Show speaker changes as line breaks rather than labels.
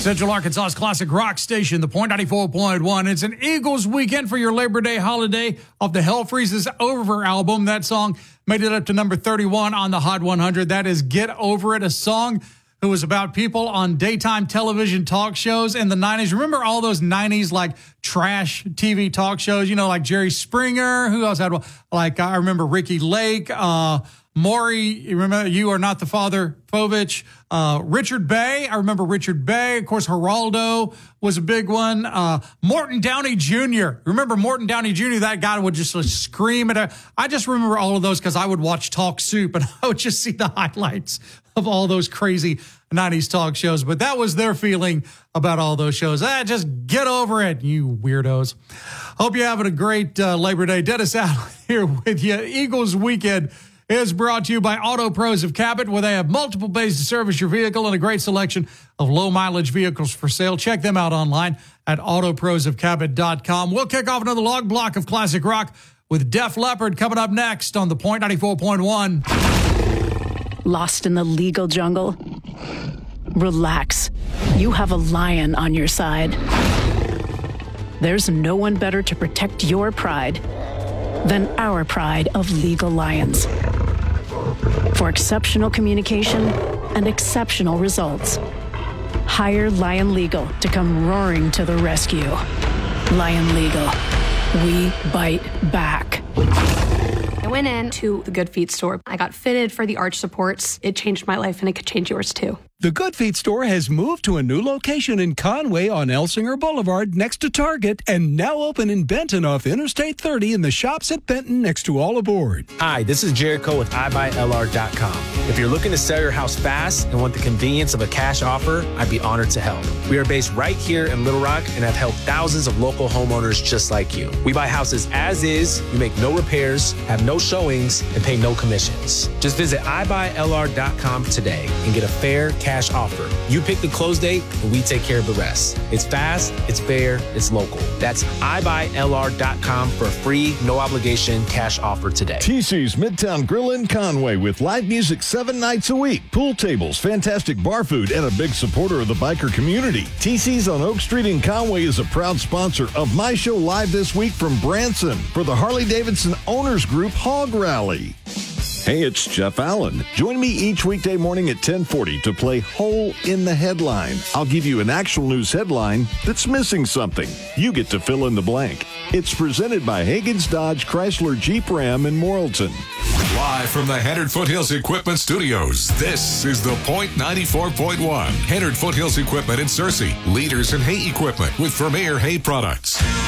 Central Arkansas's classic rock station, the Point 94.1. It's an Eagles weekend for your Labor Day holiday off the Hell Freezes Over album. That song made it up to number 31 on the Hot 100. That is Get Over It, a song that was about people on daytime television talk shows in the 90s. Remember all those 90s like trash TV talk shows, you know, like Jerry Springer? Who else had one? Like I remember Ricky Lake, Maury, you remember You Are Not the Father, Povich, Richard Bay. I remember Richard Bay. Of course, Geraldo was a big one. Morton Downey Jr. Remember Morton Downey Jr.? That guy would just scream at her. I just remember all of those because I would watch Talk Soup and I would just see the highlights of all those crazy 90s talk shows. But that was their feeling about all those shows. Just get over it, you weirdos. Hope you're having a great Labor Day. Dennis Allen here with you. Eagles Weekend is brought to you by Auto Pros of Cabot, where they have multiple bays to service your vehicle and a great selection of low-mileage vehicles for sale. Check them out online at autoprosofcabot.com. We'll kick off another long block of classic rock with Def Leppard coming up next on the Point 94.1.
Lost in the legal jungle? Relax. You have a lion on your side. There's no one better to protect your pride than our pride of Legal Lions. For exceptional communication and exceptional results, hire Lion Legal to come roaring to the rescue. Lion Legal. We bite back.
I went into the Good Feet store. I got fitted for the arch supports. It changed my life, and it could change yours too.
The Good Feet store has moved to a new location in Conway on Elsinger Boulevard next to Target and now open in Benton off Interstate 30 in the shops at Benton next to All Aboard.
Hi, this is Jericho with iBuyLR.com. If you're looking to sell your house fast and want the convenience of a cash offer, I'd be honored to help. We are based right here in Little Rock and have helped thousands of local homeowners just like you. We buy houses as is, we make no repairs, have no showings, and pay no commissions. Just visit iBuyLR.com today and get a fair cash offer. You pick the close date and we take care of the rest. It's fast, it's fair, it's local. That's iBuyLR.com for a free, no obligation cash offer today.
TC's Midtown Grill in Conway with live music 7 nights a week, pool tables, fantastic bar food, and a big supporter of the biker community. TC's on Oak Street in Conway is a proud sponsor of my show live this week from Branson for the Harley-Davidson Owners Group Hog Rally. Hey, it's Jeff Allen. Join me each weekday morning at 10:40 to play Hole in the Headline. I'll give you an actual news headline that's missing something. You get to fill in the blank. It's presented by Hagen's Dodge Chrysler Jeep Ram in Morrilton.
Live from the Hennard Foothills Equipment Studios, this is the Point 94.1. Hennard Foothills Equipment in Searcy, leaders in hay equipment with Vermeer Hay Products.